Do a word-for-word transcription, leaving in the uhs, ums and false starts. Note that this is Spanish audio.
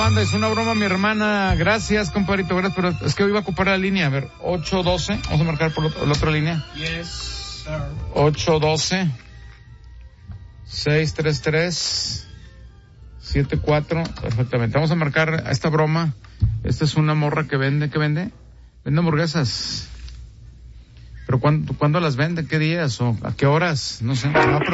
Anda, es una broma mi hermana. Gracias, compadrito, gracias, pero es que hoy iba a ocupar la línea. A ver, ocho doce, vamos a marcar por la otra línea. Yes, sir. ocho doce, seis tres tres, siete cuatro, perfectamente. Vamos a marcar esta broma. Esta es una morra que vende, ¿qué vende? Vende hamburguesas. ¿Pero cuándo, cuándo las vende? ¿Qué días o a qué horas? No sé.